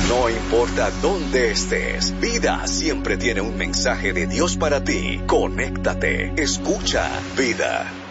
No importa dónde estés, Vida siempre tiene un mensaje de Dios para ti. Conéctate, escucha Vida.